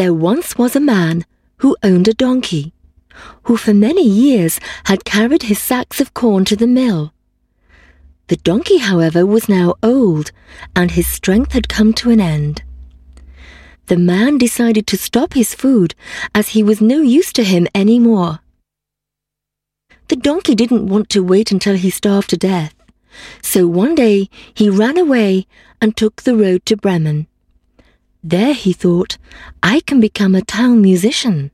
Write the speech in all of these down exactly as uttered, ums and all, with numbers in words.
There once was a man who owned a donkey, who for many years had carried his sacks of corn to the mill. The donkey, however, was now old, and his strength had come to an end. The man decided to stop his food, as he was no use to him any more. The donkey didn't want to wait until he starved to death, so one day he ran away and took the road to Bremen. There, he thought, I can become a town musician.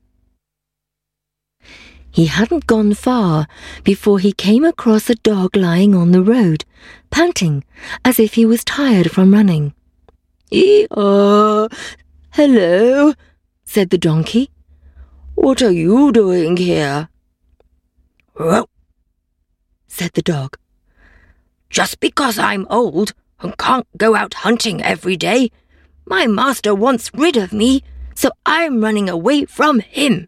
He hadn't gone far before he came across a dog lying on the road, panting as if he was tired from running. "Ee-haw! Hello," said the donkey. "What are you doing here?" "Oh," said the dog. "Just because I'm old and can't go out hunting every day, my master wants rid of me, so I'm running away from him."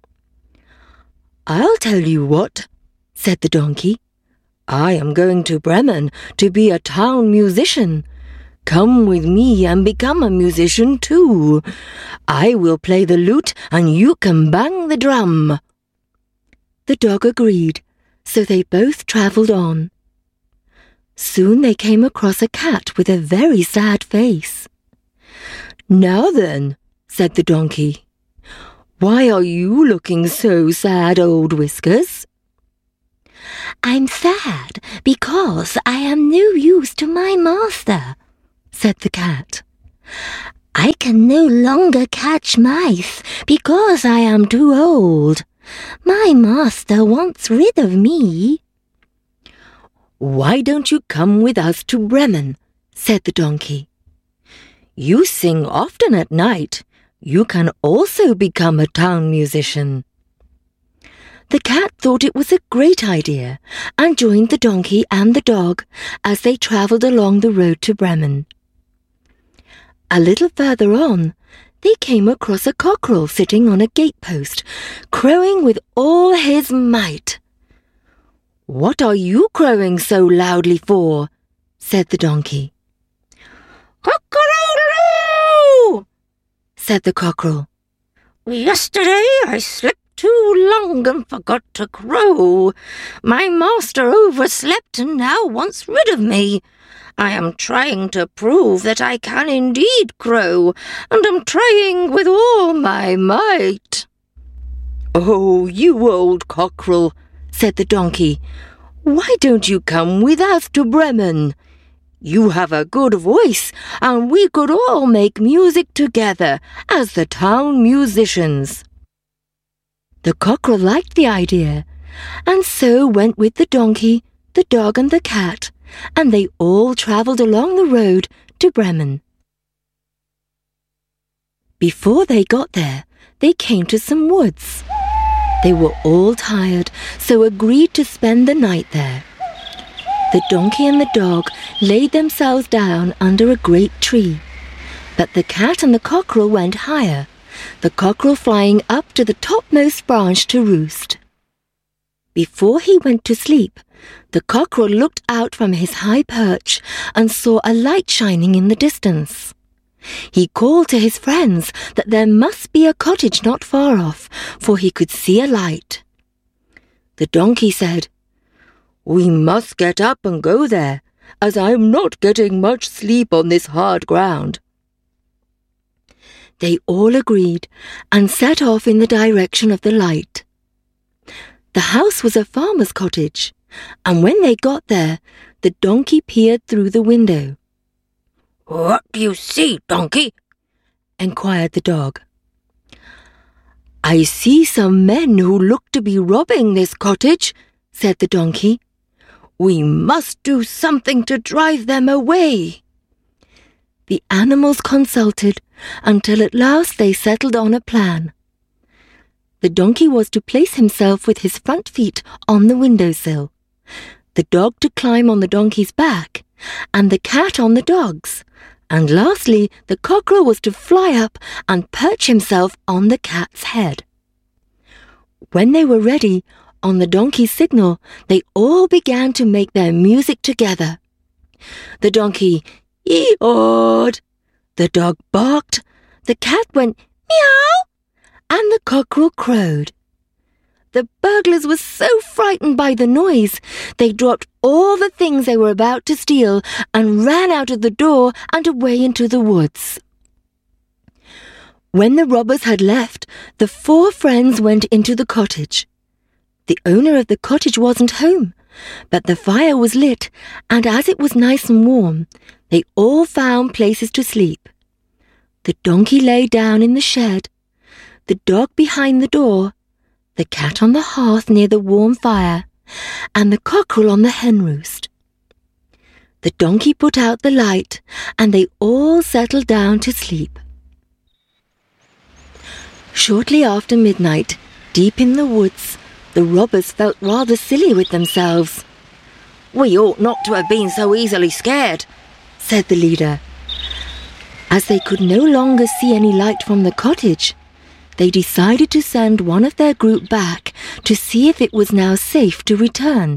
"I'll tell you what," said the donkey. "I am going to Bremen to be a town musician. Come with me and become a musician too. I will play the lute and you can bang the drum." The dog agreed, so they both travelled on. Soon they came across a cat with a very sad face. "Now then," said the donkey, "why are you looking so sad, old Whiskers?" "I'm sad because I am no use to my master," said the cat. "I can no longer catch mice because I am too old. My master wants rid of me." "Why don't you come with us to Bremen?" said the donkey. "You sing often at night. You can also become a town musician." The cat thought it was a great idea and joined the donkey and the dog as they travelled along the road to Bremen. A little further on, they came across a cockerel sitting on a gatepost, crowing with all his might. "What are you crowing so loudly for?" said the donkey. "Cock-a-doodle-doo!" said the cockerel. "Yesterday I slept too long and forgot to crow. My master overslept and now wants rid of me. I am trying to prove that I can indeed crow, and am trying with all my might." "Oh, you old cockerel," said the donkey, "why don't you come with us to Bremen? You have a good voice, and we could all make music together as the town musicians." The cockerel liked the idea, and so went with the donkey, the dog and the cat, and they all travelled along the road to Bremen. Before they got there, they came to some woods. They were all tired, so agreed to spend the night there. The donkey and the dog laid themselves down under a great tree, but the cat and the cockerel went higher, the cockerel flying up to the topmost branch to roost. Before he went to sleep, the cockerel looked out from his high perch and saw a light shining in the distance. He called to his friends that there must be a cottage not far off, for he could see a light. The donkey said, "We must get up and go there, as I am not getting much sleep on this hard ground." They all agreed and set off in the direction of the light. The house was a farmer's cottage, and when they got there, the donkey peered through the window. "What do you see, donkey?" enquired the dog. "I see some men who look to be robbing this cottage," said the donkey. "We must do something to drive them away." The animals consulted until at last they settled on a plan. The donkey was to place himself with his front feet on the windowsill, the dog to climb on the donkey's back, and the cat on the dog's, and lastly the cockerel was to fly up and perch himself on the cat's head. When they were ready, on the donkey's signal, they all began to make their music together. The donkey ee-awed, the dog barked, the cat went Meow! And the cockerel crowed. The burglars were so frightened by the noise, they dropped all the things they were about to steal and ran out of the door and away into the woods. When the robbers had left, the four friends went into the cottage. The owner of the cottage wasn't home, but the fire was lit, and as it was nice and warm, they all found places to sleep. The donkey lay down in the shed, the dog behind the door, the cat on the hearth near the warm fire, and the cockerel on the hen roost. The donkey put out the light, and they all settled down to sleep. Shortly after midnight, deep in the woods, the robbers felt rather silly with themselves. "We ought not to have been so easily scared," said the leader. As they could no longer see any light from the cottage, they decided to send one of their group back to see if it was now safe to return.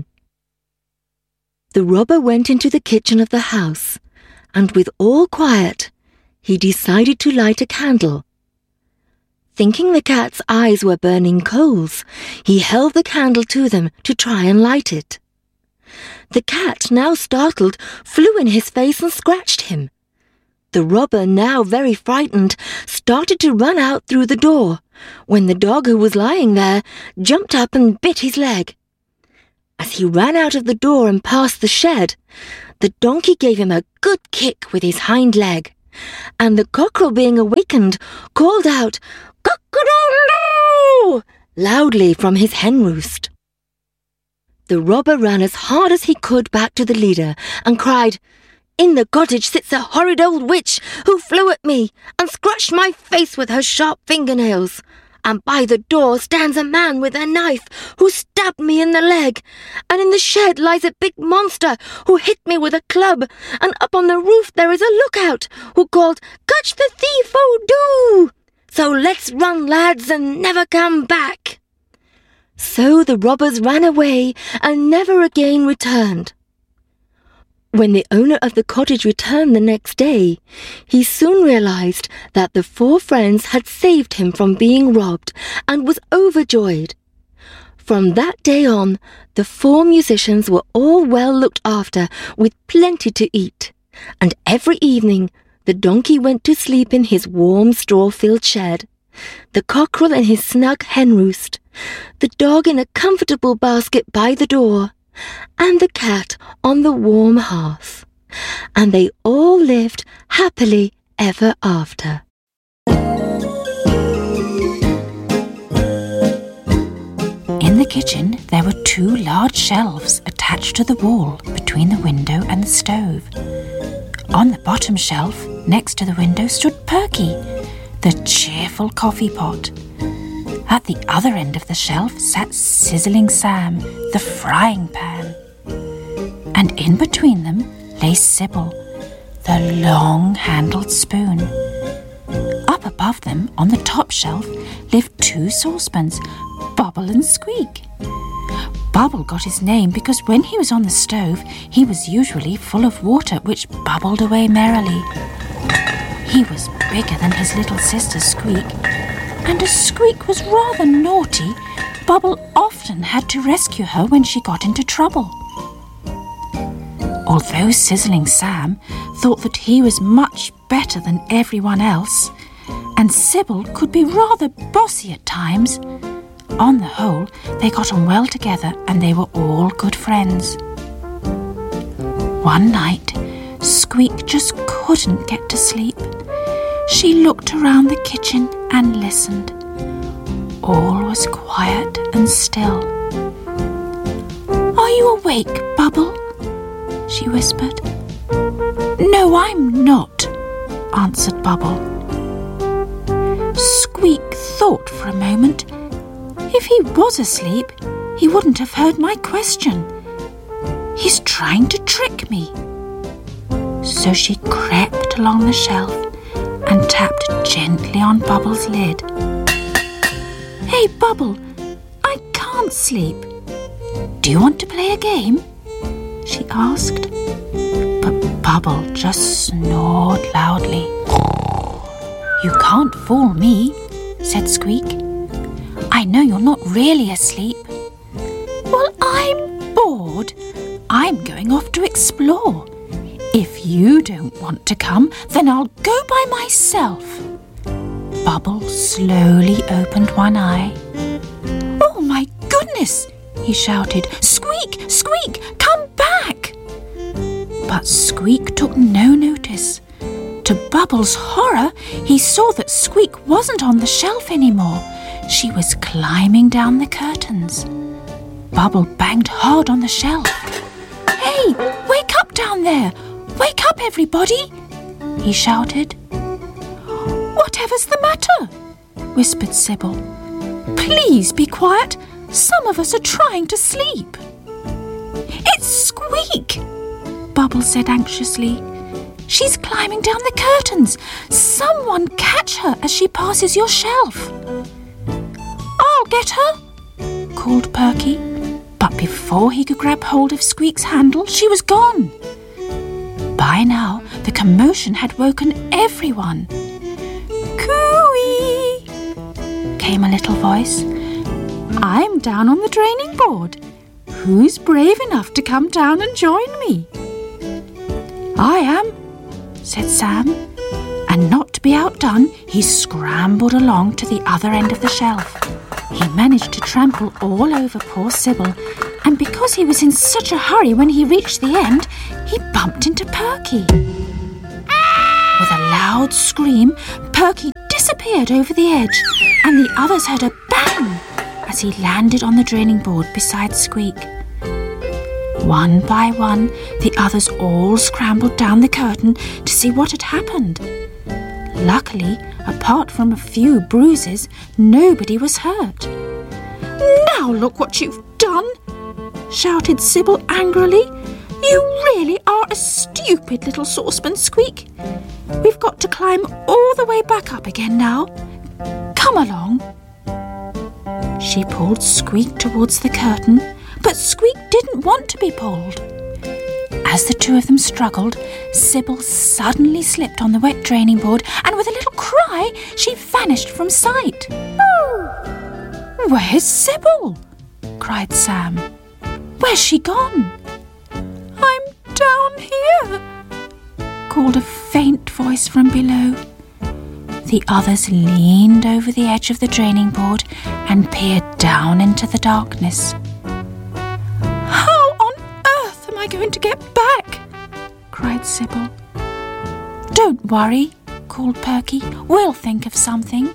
The robber went into the kitchen of the house, and with all quiet, he decided to light a candle. Thinking the cat's eyes were burning coals, he held the candle to them to try and light it. The cat, now startled, flew in his face and scratched him. The robber, now very frightened, started to run out through the door, when the dog who was lying there jumped up and bit his leg. As he ran out of the door and past the shed, the donkey gave him a good kick with his hind leg, and the cockerel, being awakened, called out, "Cock-a-doodle-doo!" loudly from his hen roost. The robber ran as hard as he could back to the leader and cried, "In the cottage sits a horrid old witch who flew at me and scratched my face with her sharp fingernails. And by the door stands a man with a knife who stabbed me in the leg. And in the shed lies a big monster who hit me with a club. And up on the roof there is a lookout who called, 'Catch the thief, oh do!' So let's run, lads, and never come back." So the robbers ran away and never again returned. When the owner of the cottage returned the next day, he soon realized that the four friends had saved him from being robbed and was overjoyed. From that day on, the four musicians were all well looked after with plenty to eat, and every evening the donkey went to sleep in his warm straw-filled shed, the cockerel in his snug hen roost, the dog in a comfortable basket by the door, and the cat on the warm hearth. And they all lived happily ever after. In the kitchen there were two large shelves attached to the wall between the window and the stove. On the bottom shelf, next to the window, stood Perky, the cheerful coffee pot. At the other end of the shelf sat Sizzling Sam, the frying pan. And in between them lay Sybil, the long-handled spoon. Up above them, on the top shelf, lived two saucepans, Bubble and Squeak. Bubble got his name because when he was on the stove, he was usually full of water which bubbled away merrily. He was bigger than his little sister Squeak, and as Squeak was rather naughty, Bubble often had to rescue her when she got into trouble. Although Sizzling Sam thought that he was much better than everyone else, and Sybil could be rather bossy at times, on the whole they got on well together and they were all good friends. One night, Squeak just couldn't get to sleep. She looked around the kitchen and listened. All was quiet and still. "Are you awake, Bubble?" she whispered. "No, I'm not," answered Bubble. Squeak thought for a moment. If he was asleep, he wouldn't have heard my question. He's trying to trick me. So she crept along the shelf and tapped gently on Bubble's lid. "Hey, Bubble, I can't sleep. Do you want to play a game?" she asked. But Bubble just snored loudly. "You can't fool me. said Squeak. "I know you're not really asleep." "Well, I'm bored. I'm going off to explore. If you don't want to come, then I'll go by myself." Bubble slowly opened one eye. "Oh, my goodness!" he shouted. "Squeak! Squeak! Come back!" But Squeak took no notice. To Bubble's horror, he saw that Squeak wasn't on the shelf anymore. She was climbing down the curtains. Bubble banged hard on the shelf. "Hey, wake up down there! Wake up, everybody!" he shouted. "Whatever's the matter?" whispered Sybil. "Please be quiet. Some of us are trying to sleep." "It's Squeak," Bubble said anxiously. "She's climbing down the curtains. Someone catch her as she passes your shelf." "I'll get her," called Perky. But before he could grab hold of Squeak's handle, she was gone. By now, the commotion had woken everyone. "Cooey!" came a little voice. "I'm down on the draining board. Who's brave enough to come down and join me?" "I am," said Sam, and not to be outdone, he scrambled along to the other end of the shelf. He managed to trample all over poor Sybil, and because he was in such a hurry when he reached the end, he bumped into Perky. With a loud scream, Perky disappeared over the edge, and the others heard a bang as he landed on the draining board beside Squeak. One by one, the others all scrambled down the curtain to see what had happened. Luckily, apart from a few bruises, nobody was hurt. "Now look what you've done!" shouted Sybil angrily. "You really are a stupid little saucepan, Squeak. We've got to climb all the way back up again now. Come along." She pulled Squeak towards the curtain, but Squeak didn't want to be pulled. As the two of them struggled, Sybil suddenly slipped on the wet draining board, and with a little cry, she vanished from sight. "Where's Sybil?" cried Sam. "Where's she gone?" "I'm down here," called a faint voice from below. The others leaned over the edge of the draining board and peered down into the darkness. "How on earth am I going to get back?" cried Sybil. "Don't worry," called Perky. "We'll think of something."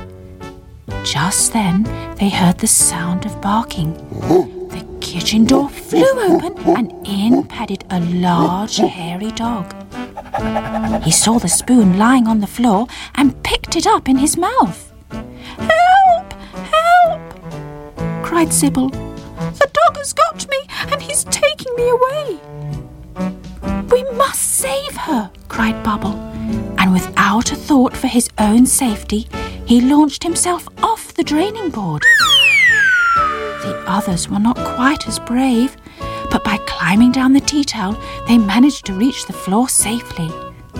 Just then they heard the sound of barking. The kitchen door flew open and in padded a large hairy dog. He saw the spoon lying on the floor and picked it up in his mouth. "Help! Help!" cried Sybil. "The dog has got me and he's taking me away." "We must save her!" cried Bubble, and without a thought for his own safety, he launched himself off the draining board. The others were not quite as brave, but by climbing down the tea towel, they managed to reach the floor safely.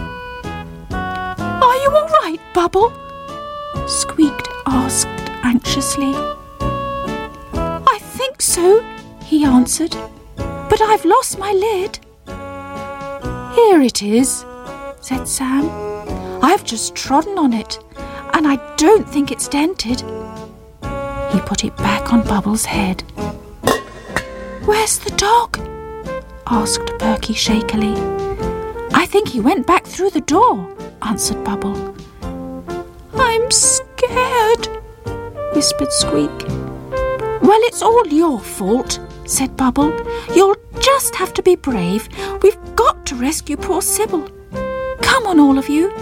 "Are you all right, Bubble?" Squeak asked anxiously. "I think so," he answered, "but I've lost my lid." "Here it is," said Sam. "I've just trodden on it, and I don't think it's dented." He put it back on Bubble's head. "Where's the dog?" asked Perky shakily. "I think he went back through the door," answered Bubble. "I'm scared," whispered Squeak. "Well, it's all your fault," said Bubble. "You'll just have to be brave. We've got to rescue poor Sybil. Come on, all of you."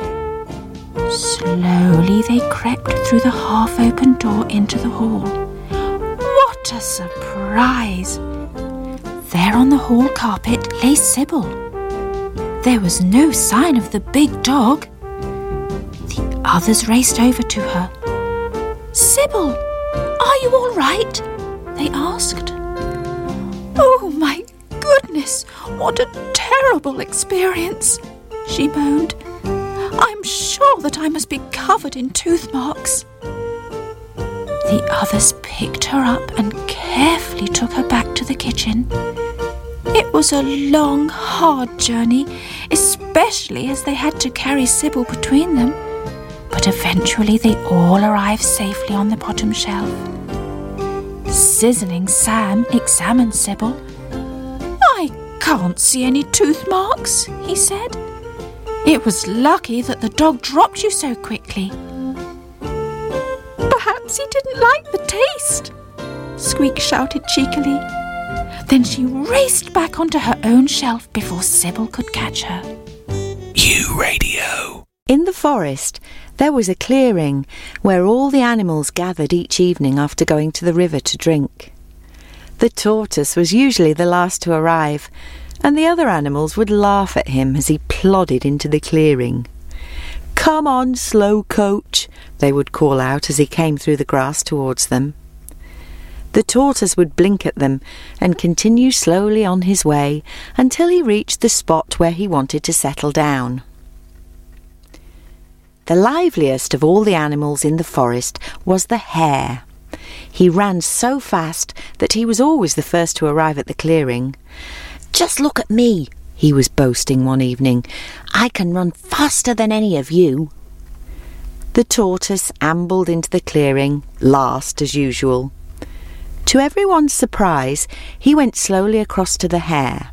Slowly they crept through the half-open door into the hall. What a surprise! There on the hall carpet lay Sybil. There was no sign of the big dog. The others raced over to her. "Sybil, are you all right?" they asked. "Oh, my goodness, what a terrible experience," she moaned. "I'm sure that I must be covered in tooth marks." The others picked her up and carefully took her back to the kitchen. It was a long, hard journey, especially as they had to carry Sybil between them. But eventually they all arrived safely on the bottom shelf. Sizzling Sam examined Sybil. "I can't see any tooth marks," he said. "It was lucky that the dog dropped you so quickly." "Perhaps he didn't like the taste," Squeak shouted cheekily. Then she raced back onto her own shelf before Sybil could catch her. U Radio. In the forest, there was a clearing where all the animals gathered each evening after going to the river to drink. The tortoise was usually the last to arrive, and the other animals would laugh at him as he plodded into the clearing. "Come on, slow coach," they would call out as he came through the grass towards them. The tortoise would blink at them and continue slowly on his way until he reached the spot where he wanted to settle down. The liveliest of all the animals in the forest was the hare. He ran so fast that he was always the first to arrive at the clearing. "Just look at me," he was boasting one evening. "I can run faster than any of you." The tortoise ambled into the clearing, last as usual. To everyone's surprise, he went slowly across to the hare.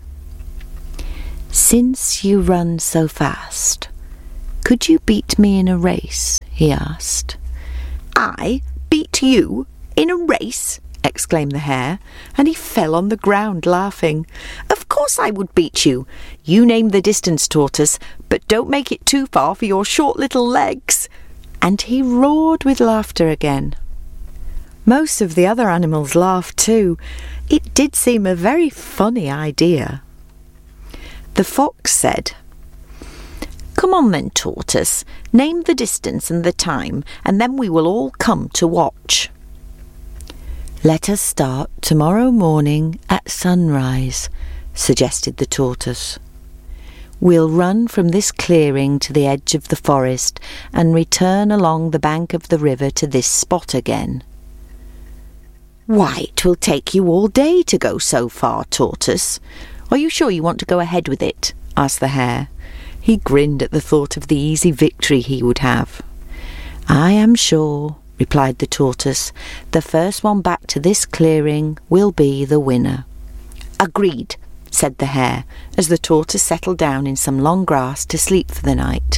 "Since you run so fast, could you beat me in a race?" he asked. "I beat you in a race?" exclaimed the hare, and he fell on the ground laughing. "Of course I would beat you. You name the distance, tortoise, but don't make it too far for your short little legs." And he roared with laughter again. Most of the other animals laughed too. It did seem a very funny idea. The fox said, "Come on then, tortoise, name the distance and the time, and then we will all come to watch." "Let us start tomorrow morning at sunrise," suggested the tortoise. "We'll run from this clearing to the edge of the forest and return along the bank of the river to this spot again." "Why, it will take you all day to go so far, tortoise. Are you sure you want to go ahead with it?" asked the hare. He grinned at the thought of the easy victory he would have. "I am sure," replied the tortoise. "The first one back to this clearing will be the winner." "Agreed," said the hare, as the tortoise settled down in some long grass to sleep for the night.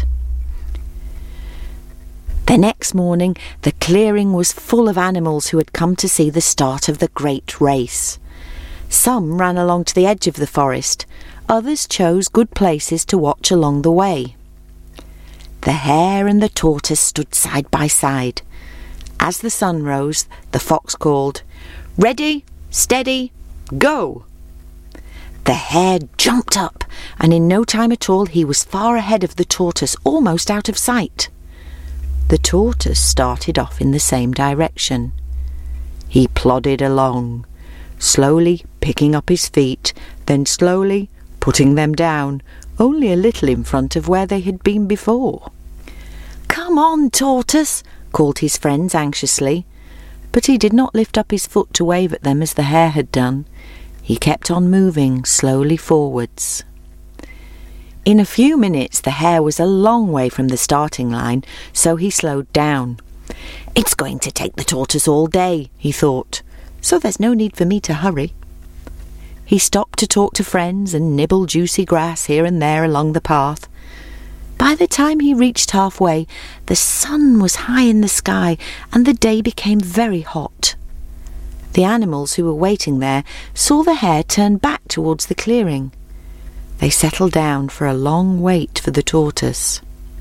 The next morning, the clearing was full of animals who had come to see the start of the great race. Some ran along to the edge of the forest. Others chose good places to watch along the way. The hare and the tortoise stood side by side. As the sun rose, the fox called, "Ready, steady, go!" The hare jumped up, and in no time at all he was far ahead of the tortoise, almost out of sight. The tortoise started off in the same direction. He plodded along, slowly picking up his feet, then slowly putting them down, only a little in front of where they had been before. "Come on, tortoise," called his friends anxiously, but he did not lift up his foot to wave at them as the hare had done. He kept on moving slowly forwards. In a few minutes the hare was a long way from the starting line, so he slowed down. "It's going to take the tortoise all day," he thought, "so there's no need for me to hurry." He stopped to talk to friends and nibble juicy grass here and there along the path. By the time he reached halfway, the sun was high in the sky and the day became very hot. The animals who were waiting there saw the hare turn back towards the clearing. They settled down for a long wait for the tortoise.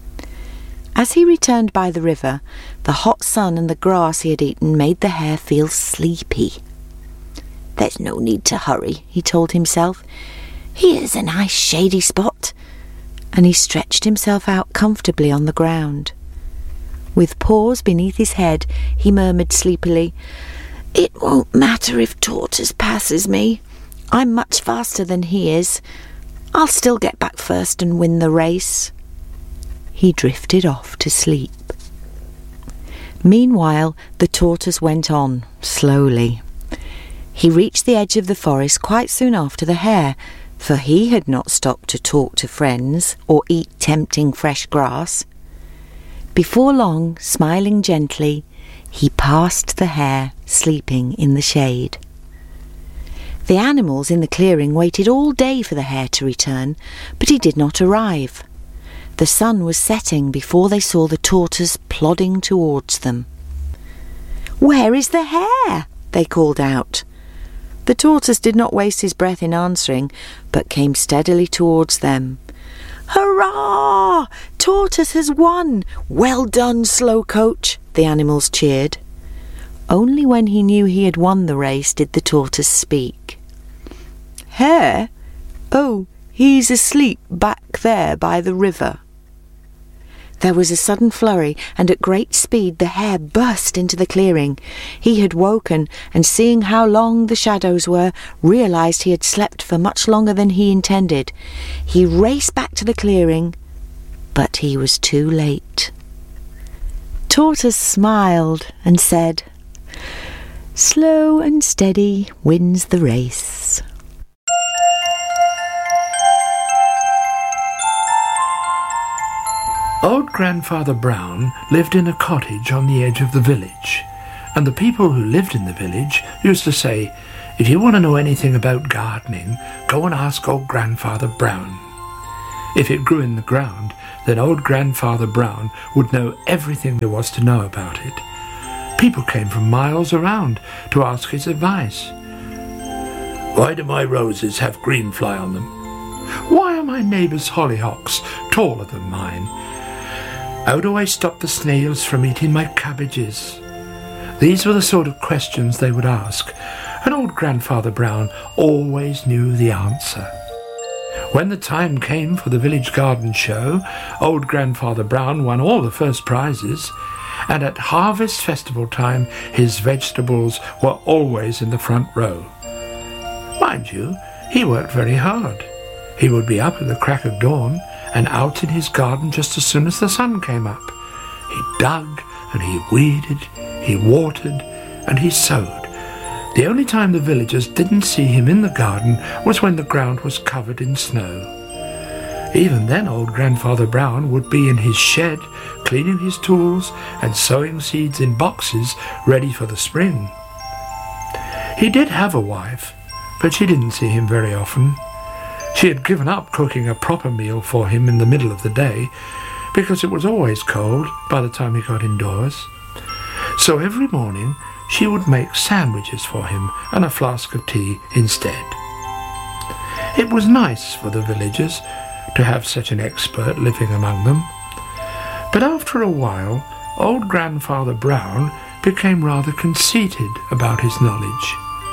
As he returned by the river, the hot sun and the grass he had eaten made the hare feel sleepy. "There's no need to hurry," he told himself. "Here's a nice shady spot." And he stretched himself out comfortably on the ground. With paws beneath his head, he murmured sleepily, "It won't matter if Tortoise passes me. I'm much faster than he is. I'll still get back first and win the race." he drifted off to sleep. Meanwhile, the tortoise went on, slowly. He reached the edge of the forest quite soon after the hare, for he had not stopped to talk to friends or eat tempting fresh grass. Before long, smiling gently, he passed the hare sleeping in the shade. The animals in the clearing waited all day for the hare to return, but he did not arrive. The sun was setting before they saw the tortoise plodding towards them. "Where is the hare?" they called out. The tortoise did not waste his breath in answering, but came steadily towards them. "Hurrah! Tortoise has won! Well done, Slowcoach!" the animals cheered. Only when he knew he had won the race did the tortoise speak. "Hare? Oh, he's asleep back there by the river." There was a sudden flurry, and at great speed the hare burst into the clearing. He had woken, and seeing how long the shadows were, realised he had slept for much longer than he intended. He raced back to the clearing, but he was too late. Tortoise smiled and said, "Slow and steady wins the race." Old Grandfather Brown lived in a cottage on the edge of the village, and the people who lived in the village used to say, "If you want to know anything about gardening, go and ask old Grandfather Brown." If it grew in the ground, then old Grandfather Brown would know everything there was to know about it. People came from miles around to ask his advice. "Why do my roses have green fly on them? Why are my neighbour's hollyhocks taller than mine? How do I stop the snails from eating my cabbages?" These were the sort of questions they would ask, and old Grandfather Brown always knew the answer. When the time came for the village garden show, old Grandfather Brown won all the first prizes, and at harvest festival time his vegetables were always in the front row. Mind you, he worked very hard. He would be up at the crack of dawn and out in his garden just as soon as the sun came up. He dug and he weeded, he watered and he sowed. The only time the villagers didn't see him in the garden was when the ground was covered in snow. Even then old Grandfather Brown would be in his shed, cleaning his tools and sowing seeds in boxes ready for the spring. He did have a wife, but she didn't see him very often. She had given up cooking a proper meal for him in the middle of the day because it was always cold by the time he got indoors. So every morning she would make sandwiches for him and a flask of tea instead. It was nice for the villagers to have such an expert living among them. But after a while, old Grandfather Brown became rather conceited about his knowledge.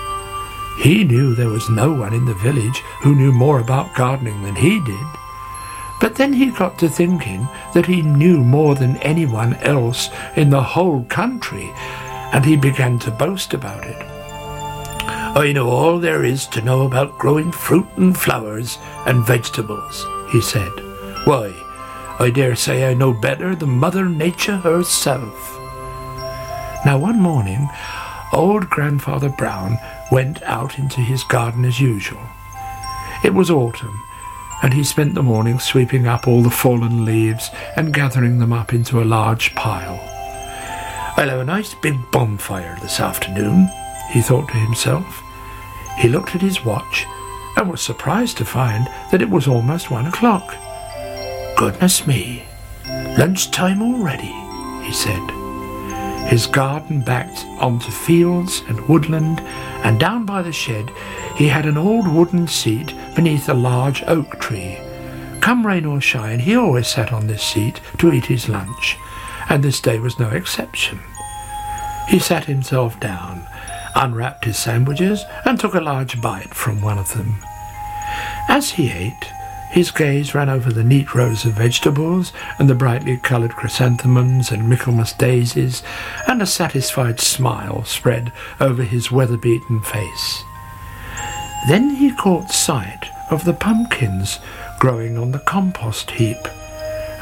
He knew there was no one in the village who knew more about gardening than he did. But then he got to thinking that he knew more than anyone else in the whole country, and he began to boast about it. "I know all there is to know about growing fruit and flowers and vegetables," he said. "Why, I dare say I know better than Mother Nature herself." Now one morning, old Grandfather Brown went out into his garden as usual. It was autumn, and he spent the morning sweeping up all the fallen leaves and gathering them up into a large pile. "I'll have a nice big bonfire this afternoon," he thought to himself. He looked at his watch and was surprised to find that it was almost one o'clock. "Goodness me, lunchtime already," he said. His garden backed onto fields and woodland, and down by the shed he had an old wooden seat beneath a large oak tree. Come rain or shine, he always sat on this seat to eat his lunch, and this day was no exception. He sat himself down, unwrapped his sandwiches, and took a large bite from one of them. As he ate, his gaze ran over the neat rows of vegetables and the brightly coloured chrysanthemums and Michaelmas daisies, and a satisfied smile spread over his weather-beaten face. Then he caught sight of the pumpkins growing on the compost heap,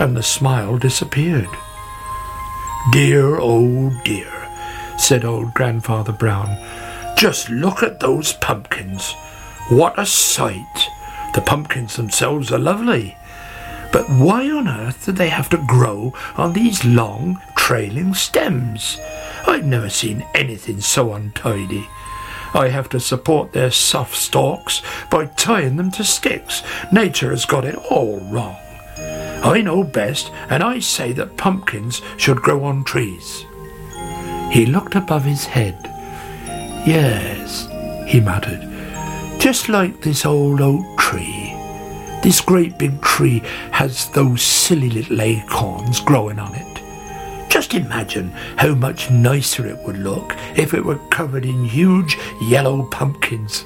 and the smile disappeared. "Dear, oh dear," said old Grandfather Brown. "Just look at those pumpkins. What a sight! The pumpkins themselves are lovely. But why on earth do they have to grow on these long, trailing stems? I've never seen anything so untidy. I have to support their soft stalks by tying them to sticks. Nature has got it all wrong. I know best, and I say that pumpkins should grow on trees." He looked above his head. "Yes," he muttered, "just like this old oak tree. This great big tree has those silly little acorns growing on it. Just imagine how much nicer it would look if it were covered in huge yellow pumpkins.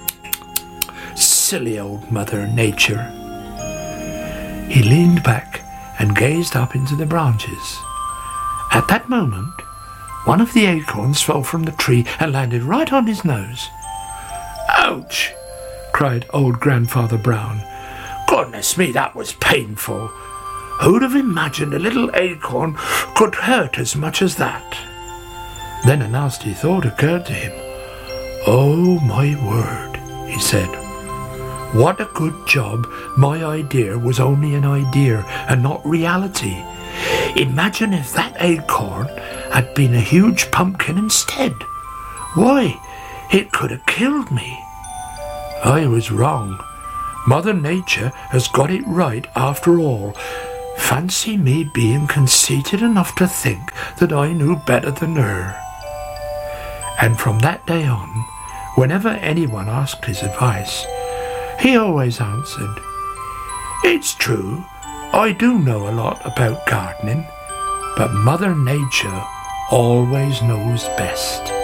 Silly old Mother Nature." He leaned back and gazed up into the branches. At that moment, one of the acorns fell from the tree and landed right on his nose. "Ouch!" cried old Grandfather Brown. "Goodness me, that was painful. Who'd have imagined a little acorn could hurt as much as that?" Then a nasty thought occurred to him. "Oh, my word," he said. "What a good job my idea was only an idea and not reality. Imagine if that acorn had been a huge pumpkin instead. Why, it could have killed me. I was wrong. Mother Nature has got it right after all. Fancy me being conceited enough to think that I knew better than her." And from that day on, whenever anyone asked his advice, he always answered, "It's true, I do know a lot about gardening, but Mother Nature always knows best."